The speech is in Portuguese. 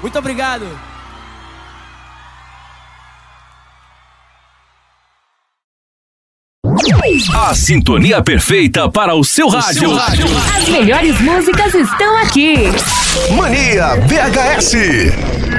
Muito obrigado. A sintonia perfeita para o seu rádio. As melhores músicas estão aqui. Mania VHS.